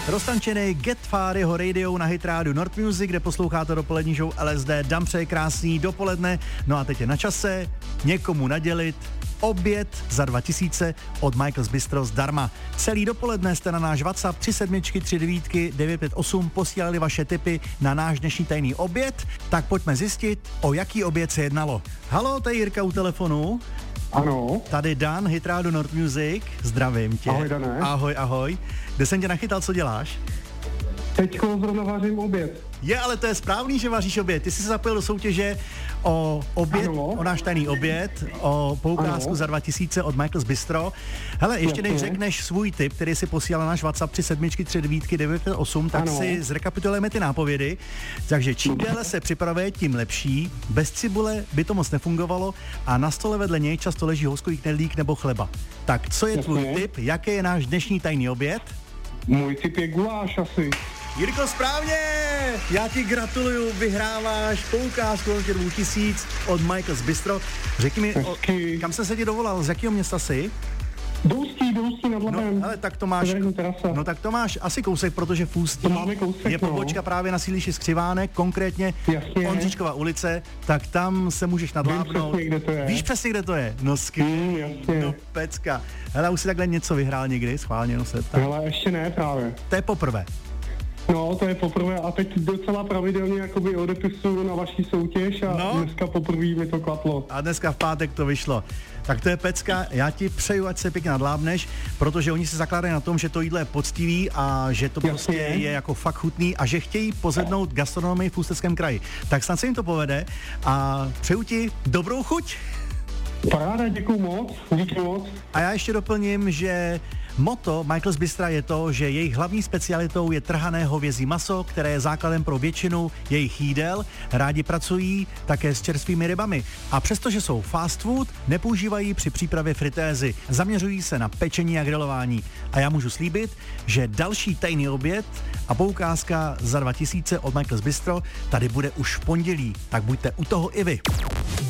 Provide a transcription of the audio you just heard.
Roztančený Get Far, jeho radio na Hit Radio North Music, kde posloucháte dopolední show LSD. Dám přeje krásný dopoledne. No a teď je na čase někomu nadělit oběd za 2000 od Michael's Bistro zdarma. Celý dopoledne jste na náš WhatsApp 3739 958 posílali vaše tipy na náš dnešní tajný oběd, tak pojďme zjistit, o jaký oběd se jednalo. Haló, tady Jirka u telefonu. Ano. Tady Dan, Hit Radio North Music, zdravím tě. Ahoj, Dané. Ahoj, ahoj. Kde jsem tě nachytal, co děláš? Teďko zrovna vařím oběd. Je, ale to je správný, že vaříš oběd. Ty jsi se zapojil do soutěže o oběd, ano. O náš tajný oběd, o poukázku ano. za 2000 od Michael's Bistro. Hele, ještě než řekneš svůj tip, který si posílal na náš WhatsApp 3739 958, tak ano. si zrekapitulujeme ty nápovědy. Takže čím déle se připravuje, tím lepší. Bez cibule by to moc nefungovalo a na stole vedle něj často leží houskový knedlík nebo chleba. Tak co je tvůj tip? Jaký je náš dnešní tajný oběd? Můj tip je guláš asi. Jirko, správně! Já ti gratuluju, vyhráváš poukázku 2000 od Michael's Bistro. Řekni mi, kam jsem se ti dovolal, z jakého města jsi? Doustí nad Labem. No, ale tak to máš, tak to máš asi kousek, protože v Ústí je pobočka právě na sídlišti Skřivánek, konkrétně Ondříčkova ulice, tak tam se můžeš nadlábnout. Víš přesně, kde to je? No skvělý, no pecka. Hele, už si takhle něco vyhrál někdy, schválně, no se tak. Hele, ještě ne právě. To je poprvé. No, to je poprvé a teď docela pravidelně jakoby odepisuju na vaší soutěž a dneska poprvé mi to klaplo. A dneska v pátek to vyšlo. Tak to je pecka, já ti přeju, ať se pěkně nadlábneš, protože oni se zakládají na tom, že to jídlo je poctivý a že to prostě je jako fakt chutný a že chtějí pozvednout gastronomii v Ústeckém kraji. Tak snad se jim to povede a přeju ti dobrou chuť. Paráda, děkuju moc, díky moc. A já ještě doplním, že motto Michael's Bistra je to, že jejich hlavní specialitou je trhané hovězí maso, které je základem pro většinu jejich jídel. Rádi pracují také s čerstvými rybami. A přestože jsou fast food, nepoužívají při přípravě fritézy. Zaměřují se na pečení a grilování. A já můžu slíbit, že další tajný oběd a poukázka za 2000 od Michael's Bistro tady bude už v pondělí. Tak buďte u toho i vy.